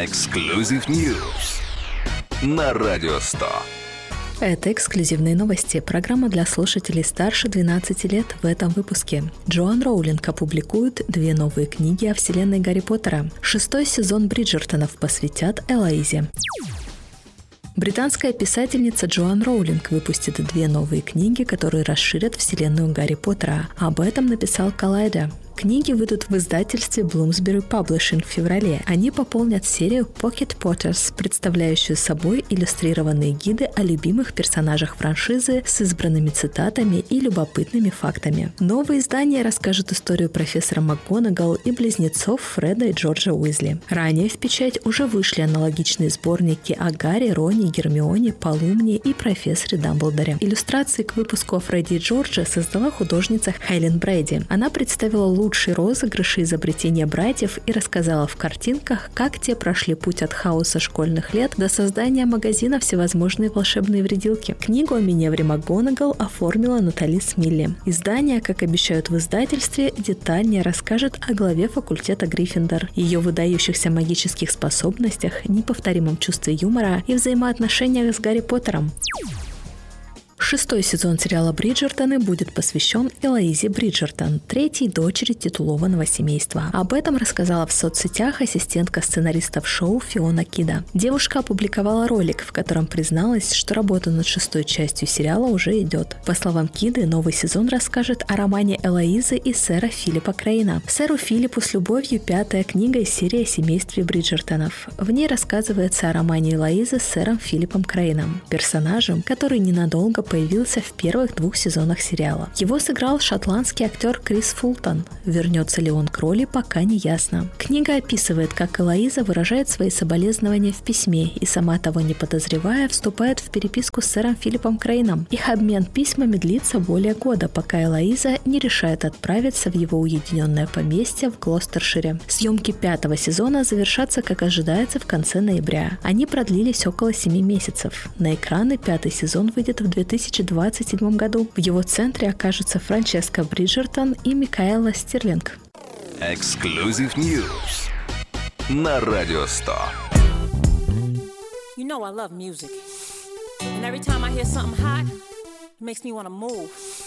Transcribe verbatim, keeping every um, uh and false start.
Exclusive News на Радио сто. Это эксклюзивные новости. Программа для слушателей старше двенадцати лет в этом выпуске. Джоан Роулинг опубликует две новые книги о вселенной Гарри Поттера. Шестой сезон Бриджертонов посвятят Элоизе. Британская писательница Джоан Роулинг выпустит две новые книги, которые расширят вселенную Гарри Поттера. Об этом написал Collider. Книги выйдут в издательстве Bloomsbury Publishing в феврале. Они пополнят серию Pocket Potters, представляющую собой иллюстрированные гиды о любимых персонажах франшизы с избранными цитатами и любопытными фактами. Новое издание расскажет историю профессора МакГонагал и близнецов Фреда и Джорджа Уизли. Ранее в печать уже вышли аналогичные сборники о Гарри, Роне, Гермионе, Полумне и профессоре Дамблдоре. Иллюстрации к выпуску о Фредди и Джордже создала художница Хелен Брейди. Она представила лучшие розыгрыши изобретения братьев и рассказала в картинках, как те прошли путь от хаоса школьных лет до создания магазина «Всевозможные волшебные вредилки». Книгу о Миневре МакГонагал оформила Натали Смилли. Издание, как обещают в издательстве, детальнее расскажет о главе факультета Гриффиндор, ее выдающихся магических способностях, неповторимом чувстве юмора и взаимоотношениях с Гарри Поттером. Шестой сезон сериала «Бриджертоны» будет посвящен Элоизе Бриджертон, третьей дочери титулованного семейства. Об этом рассказала в соцсетях ассистентка сценаристов шоу Фиона Кида. Девушка опубликовала ролик, в котором призналась, что работа над шестой частью сериала уже идет. По словам Киды, новый сезон расскажет о романе Элоизы и сэра Филиппа Крейна. Сэру Филиппу с любовью пятая книга из серии о семействе Бриджертонов. В ней рассказывается о романе Элоизы с сэром Филиппом Крейном, персонажем, который ненадолго появился в первых двух сезонах сериала. Его сыграл шотландский актер Крис Фултон. Вернется ли он к роли, пока не ясно. Книга описывает, как Элоиза выражает свои соболезнования в письме и, сама того не подозревая, вступает в переписку с сэром Филиппом Крейном. Их обмен письмами длится более года, пока Элоиза не решает отправиться в его уединенное поместье в Глостершире. Съемки пятого сезона завершатся, как ожидается, в конце ноября. Они продлились около семи месяцев. На экраны пятый сезон выйдет в две тысячи двадцать седьмом году. В его центре окажутся Франческа Бриджертон и Микаэла Стирлинг. Exclusive News на Радио сто. You know I love music. And every time I hear something hot, it makes me want to move.